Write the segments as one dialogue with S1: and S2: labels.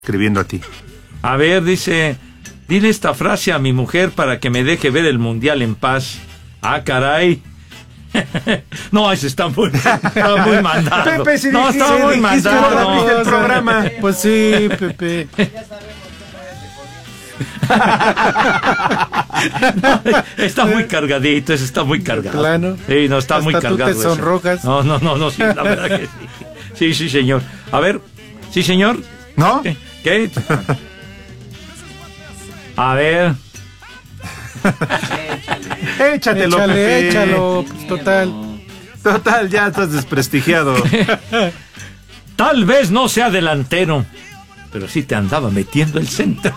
S1: escribiendo a ti.
S2: A ver, dice, dile esta frase a mi mujer para que me deje ver el mundial en paz. Ah, caray. No, ese está muy mandado.
S1: Pepe, si
S2: no, está muy mandado.
S1: El programa.
S3: Pues sí, Pepe.
S2: No, está muy cargadito, ese está muy cargado.
S3: Plano.
S2: Sí, no, está muy cargado.
S3: Tú te sonrojas.
S2: No, sí, la verdad que sí. Sí, señor. A ver, sí, señor.
S1: ¿No?
S2: ¿Qué? A ver.
S1: Échatelo, Pepe.
S3: Échalo, total.
S1: Total, ya estás desprestigiado.
S2: Tal vez no sea delantero, pero sí te andaba metiendo el centro.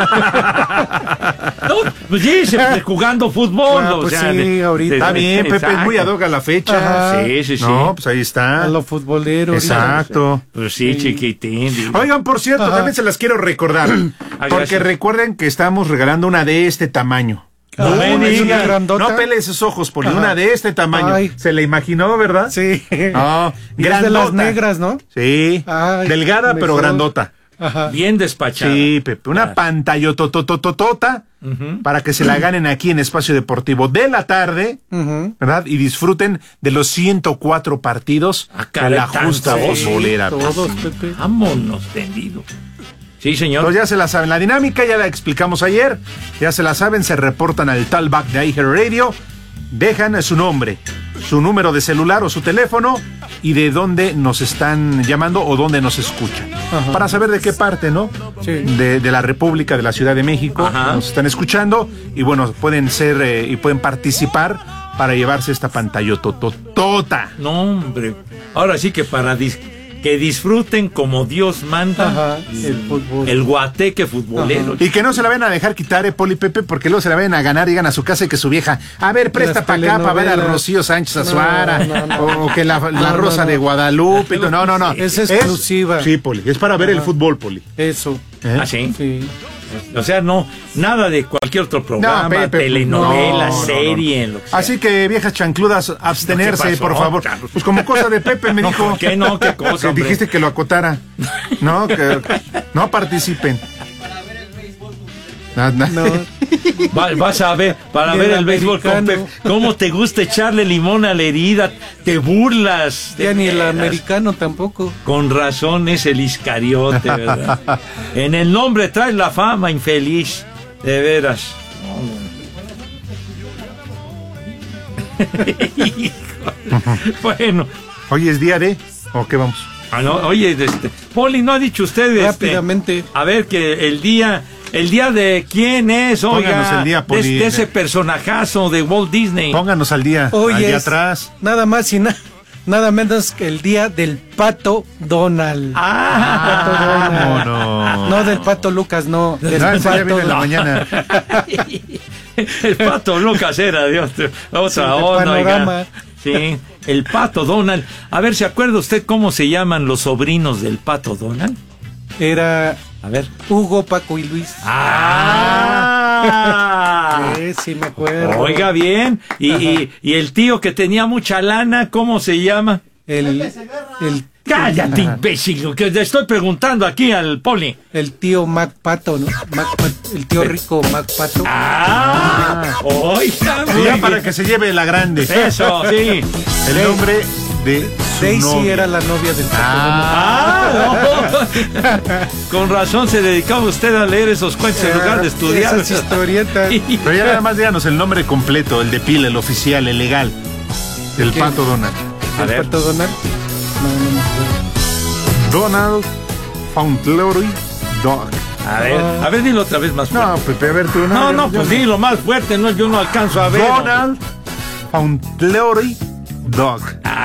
S2: No, pues sí, jugando fútbol.
S3: Pues
S2: o sea,
S3: sí, ahorita.
S1: Está bien, Pepe, es muy ad hoc a la fecha.
S3: Ajá.
S2: Sí.
S1: No, pues ahí está.
S3: A los futboleros.
S1: Exacto.
S2: Pues sí, chiquitín.
S1: Oigan, por cierto, también se las quiero recordar. Porque
S2: gracias.
S1: Recuerden que estamos regalando una de este tamaño.
S2: No me digas.
S3: grandota.
S1: No pele esos ojos, Poli.
S3: Ajá.
S1: Una de este tamaño.
S3: Ay.
S1: ¿Se la imaginó, verdad?
S3: Sí.
S1: No,
S3: Y es de las negras, ¿no?
S1: Sí.
S3: Ay,
S1: Delgada, pero
S3: mejor.
S1: grandota.
S3: Ajá.
S2: Bien despachado.
S1: Sí, Pepe. Una pantalla totototota para que se la ganen aquí en Espacio Deportivo de la tarde, ¿verdad? Y disfruten de los 104 partidos de la justa
S2: tantos.
S1: futbolera.
S3: Todos, Pepe.
S2: Vámonos, tendido. Sí, señor.
S1: Entonces ya se la saben. La dinámica ya la explicamos ayer. Ya se la saben. Se reportan al talkback de iHeart Radio. Dejan su nombre, su número de celular o su teléfono y de dónde nos están llamando o dónde nos escuchan.
S3: Ajá.
S1: Para saber de qué parte, ¿no?
S3: Sí.
S1: De la República, de la Ciudad de México,
S2: Ajá.
S1: nos están escuchando y bueno, pueden ser y pueden participar para llevarse esta pantallototota.
S2: No, hombre. Ahora sí que que disfruten como Dios manda.
S3: Ajá, el fútbol.
S2: El guateque futbolero.
S1: Y que no se la vayan a dejar quitar, Poli Pepe, porque luego se la vayan a ganar, llegan a su casa y que su vieja, a ver, presta
S3: Las
S1: para acá para ver a
S3: telenovelas.
S1: Rocío Sánchez Azuara,
S3: No.
S1: o que la Rosa
S3: no.
S1: de Guadalupe. No.
S3: Es exclusiva.
S1: Sí, Poli, es para ver el fútbol, Poli.
S3: Eso.
S1: ¿Eh?
S2: ¿Ah, sí?
S3: Sí.
S2: O sea, no, nada de cualquier otro programa,
S1: No, Pepe,
S2: telenovela,
S1: no.
S2: serie, lo que sea.
S1: Así que, viejas chancludas, abstenerse,
S2: ¿Qué pasó,
S1: por favor.
S2: Carlos?
S1: Pues como cosa de Pepe me
S2: No,
S1: dijo.
S2: ¿por qué no? ¿Qué cosa,
S1: Que
S2: hombre?
S1: dijiste que lo acotara. No, que no participen. No.
S2: Vas a ver, para
S3: Y
S2: ver
S3: el
S2: el béisbol con
S3: americano.
S2: Pepe. ¿Cómo te gusta echarle limón a la herida? Te burlas. de
S3: Ya ni el
S2: veras.
S3: americano tampoco.
S2: Con razón es el Iscariote, ¿verdad? En el nombre traes la fama, infeliz. De veras. Bueno.
S1: Hoy es día de. ¿O qué vamos?
S2: No, oye, Poli, ¿no ha dicho usted?
S3: Rápidamente.
S2: A ver, que el día de quién es, oiga.
S1: Pónganos el día, Poli.
S2: de ese personajazo de Walt Disney.
S1: Pónganos al día.
S3: Hoy
S1: al día
S3: es
S1: atrás.
S3: nada más y nada menos que el día del Pato Donald.
S1: Vámonos.
S3: No del Pato Lucas, no. Del
S1: No, ese ya viene en la
S3: Donald.
S1: mañana.
S2: El Pato Lucas era de otra
S3: Sí,
S2: onda,
S3: de Panorama.
S2: oiga. Sí, el Pato Donald. A ver, ¿se acuerda usted cómo se llaman los sobrinos del Pato Donald?
S3: Era
S2: A ver.
S3: Hugo, Paco y Luis. Sí, me acuerdo.
S2: Oiga bien. Y el tío que tenía mucha lana, ¿cómo se llama?
S3: El
S2: Cállate, imbécil, que le estoy preguntando aquí al Poli.
S3: El tío Mac Pato, ¿no? El tío rico Mac Pato.
S2: Oiga,
S1: Y ya para que se lleve la grande.
S2: eso, sí.
S1: El nombre de su
S3: Daisy
S1: novia.
S3: era la novia del Pato.
S2: No. Con razón se dedicaba usted a leer esos cuentos en lugar de estudiar.
S3: Esas historietas.
S1: Pero ya nada más díganos el nombre completo, el de pila, el oficial, el legal. Del
S3: ¿Quién?
S1: Pato Donald.
S2: A
S3: ¿El
S2: ver.
S3: Pato Donald? No me acuerdo.
S1: Donald Fauntleroy Dog.
S2: A ver, dilo otra vez más fuerte.
S1: No, Pepe, a ver tú.
S2: No, pues dilo más fuerte, no, yo no alcanzo a ver.
S1: Donald Fauntleroy Dog.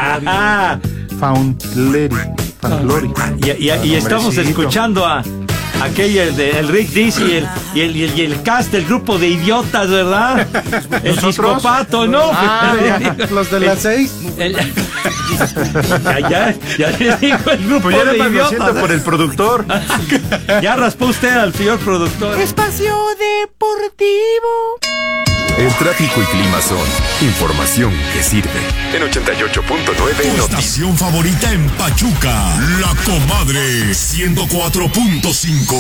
S1: Fauntleroy.
S2: Y estamos
S1: Hombrecito.
S2: escuchando a aquella el Rick Dizzy y el cast del grupo de idiotas, ¿verdad? El
S1: ¿Nosotros?
S2: Discopato, ¿no?
S3: Los de las 6.
S2: Ya le dijo el grupo
S1: Pues ya
S2: de
S1: nada más lo siento
S2: idiotas.
S1: por el productor.
S2: Ya raspó usted al señor productor.
S3: Espacio Deportivo.
S4: tráfico y clima son información que sirve. En 88.9
S5: Tu estación favorita en Pachuca, La Comadre 104.5.